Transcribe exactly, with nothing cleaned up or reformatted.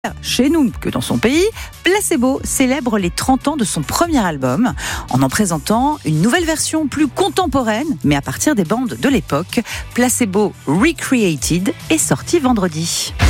Chez nous que dans son pays, Placebo célèbre les trente ans de son premier album en en présentant une nouvelle version plus contemporaine, mais à partir des bandes de l'époque. Placebo Recreated est sorti vendredi.